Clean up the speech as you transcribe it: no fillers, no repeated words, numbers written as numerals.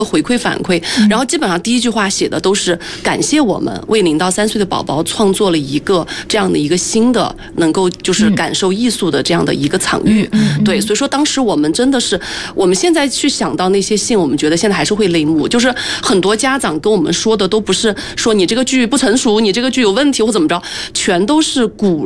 回馈反馈，然后基本上第一句话写的都是感谢我们为0到3岁的宝宝创作了一个这样的一个新的能够就是感受艺术的这样的一个场域。对，所以说当时我们真的是，我们现在去想到那些信，我们觉得现在还是会泪目。就是很多家长跟我们说的都不是说你这个剧不成熟，你这个剧有问题或怎么着，全都是鼓